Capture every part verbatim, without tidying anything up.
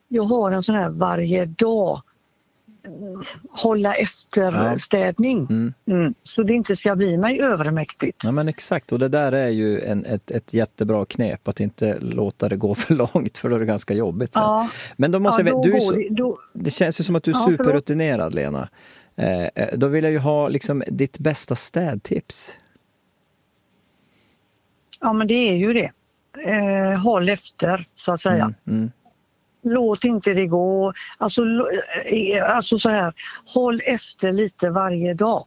jag har en sån här varje dag hålla efter Ja. städning. Mm. Mm. Så det inte ska bli mig övermäktigt. Ja, men exakt, och det där är ju en, ett, ett jättebra knep, att inte låta det gå för långt, för då är det ganska jobbigt sen. Ja. Men då måste Ja, jag då veta, du är går så, det- då- det känns ju som att du är Ja, superrutinerad, Lena. Eh, då vill jag ju ha liksom ditt bästa städtips. Ja, men det är ju det. Eh, håll efter, så att säga. Mm, mm. Låt inte det gå. Alltså, lo- eh, alltså så här, håll efter lite varje dag.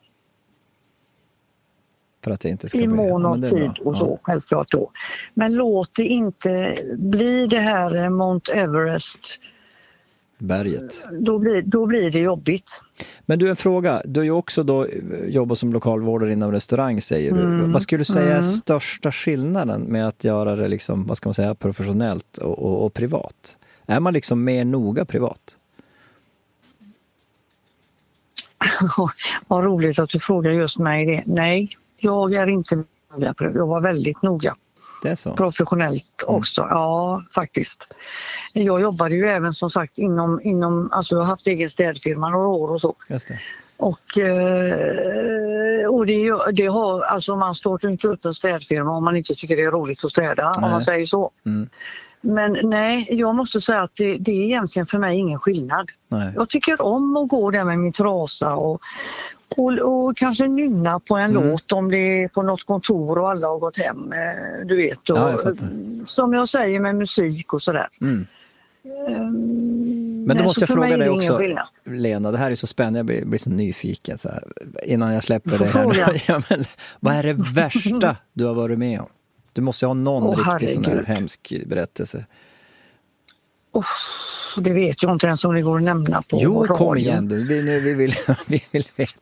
För att det inte ska I bli... mån Ja, av men det är tid bra. och så, Ja. självklart då. Men låt det inte bli det här Mount Everest. Berget. Då blir, då blir det jobbigt. Men du, en fråga. Du har ju också då jobbat som lokalvårdare inom restaurang, säger du. Mm, Vad skulle du säga är mm. största skillnaden med att göra det liksom, vad ska man säga, professionellt och, och, och privat? Är man liksom mer noga privat? Vad roligt att du frågar just mig det. Nej, jag är inte noga. Jag var väldigt noga. Det är så? Professionellt också, ja faktiskt. Jag jobbade ju även som sagt inom, inom alltså jag har haft egen städfirma några år och så. Just det. Och, eh, och det, det har, alltså man startar inte upp en städfirma om man inte tycker det är roligt att städa, Nej. om man säger så. Mm. Men nej, jag måste säga att det, det är egentligen för mig ingen skillnad. Nej. Jag tycker om att gå där med min trasa och, och, och kanske nynna på en Mm. låt om det är på något kontor och alla har gått hem, eh, du vet. Och, Ja, jag fattar. som jag säger, med musik och sådär. Mm. Um, Men då måste jag fråga dig också, skillnad. Lena, det här är så spännande, jag blir, blir så nyfiken så här, innan jag släpper det Fråga. här. Ja, men, vad är det värsta du har varit med om? Du måste ju ha någon Åh, riktig sån här herregud. hemsk berättelse. Oh, det vet jag inte ens om det går att nämna på Jo, radio. kom igen du, vi, nu, vi, vill, vi vill veta.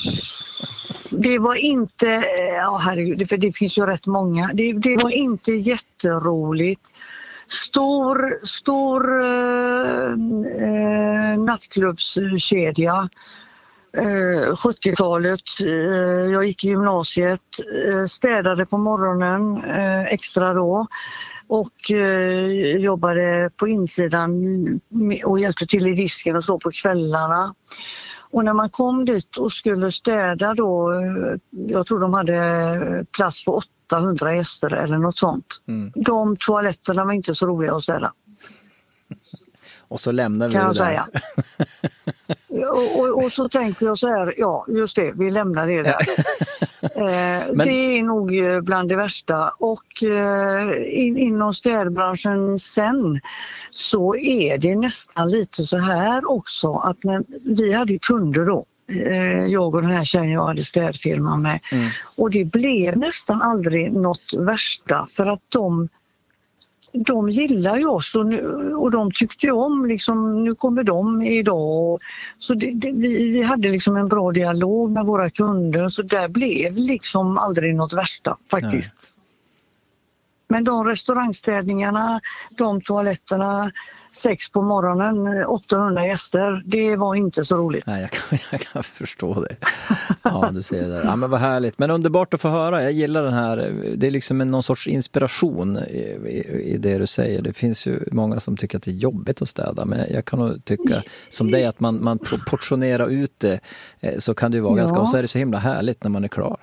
Det var inte, ja herregud, för det finns ju rätt många. Det, det var inte jätteroligt. Stor, stor eh, eh, nattklubbskedja. Eh, sjuttiotalet, eh, jag gick i gymnasiet, eh, städade på morgonen eh, extra då och eh, jobbade på insidan med, och hjälpte till i disken och så på kvällarna. Och när man kom dit och skulle städa då, eh, jag tror de hade plats för åttahundra gäster eller något sånt. Mm. De toaletterna var inte så roliga att städa. Och så lämnar vi Kan det jag där. säga. Och, och, och så tänker jag så här, ja just det, vi lämnar det där. eh, Men- Det är nog bland det värsta. Och eh, in, inom städbranschen sen så är det nästan lite så här också att när, vi hade ju kunder då. Eh, jag och den här tjejen jag hade städfirman med. Mm. Och det blev nästan aldrig något värsta för att de de gillar ju oss och, nu, och de tyckte ju om, liksom, nu kommer de idag. Så det, det, vi, vi hade liksom en bra dialog med våra kunder så där blev liksom aldrig något värsta faktiskt. Nej. Men de restaurangstädningarna, de toaletterna, sex på morgonen, åttahundra gäster, det var inte så roligt. Nej, jag kan, jag kan förstå det. Ja, du ser det. Ja, men vad härligt. Men underbart att få höra. Jag gillar den här, det är liksom en, någon sorts inspiration i, i, i det du säger. Det finns ju många som tycker att det är jobbigt att städa, men jag kan nog tycka som dig att man, man portionerar ut det, så kan det ju vara ja. ganska, och så är det så himla härligt när man är klar.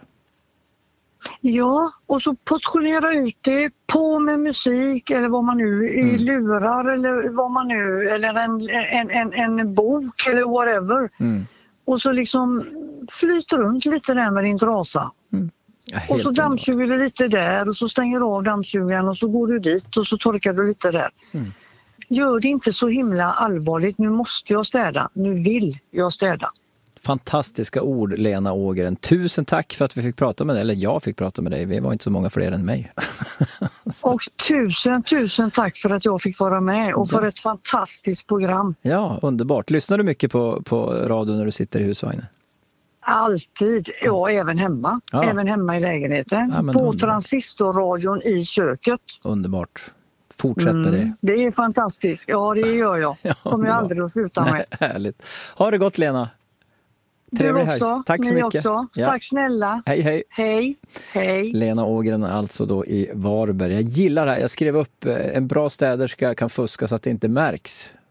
Ja, och så portionera ut det på med musik eller vad man nu, i mm. lurar eller vad man nu, eller en, en, en, en bok eller whatever. Mm. Och så liksom flyter runt lite där med din trasa. Mm. Ja, och så dammsuger du lite där och så stänger du av dammsugaren och så går du dit och så torkar du lite där. Mm. Gör det inte så himla allvarligt, nu måste jag städa, nu vill jag städa. Fantastiska ord, Lena Ågren. Tusen tack för att vi fick prata med dig, eller jag fick prata med dig. Vi var inte så många fler än mig. Och tusen, tusen tack för att jag fick vara med och för ett fantastiskt program. Ja, underbart. Lyssnar du mycket på, på radio när du sitter i husvagnen? Alltid, ja, även hemma. Ja. Även hemma i lägenheten. Ja, på underbart. Transistorradion i köket. Underbart. Fortsätt med mm, det. Det är fantastiskt. Ja, det gör jag. Ja, kommer jag aldrig att sluta med. Härligt. Ha det gott, Lena. Trevlig du också. Här. Tack så Ni mycket. Också. Ja. Tack snälla. Hej, hej. Hej, hej. Lena Ågren alltså då i Varberg. Jag gillar det här. Jag skrev upp en bra städerska kan fuska så att det inte märks.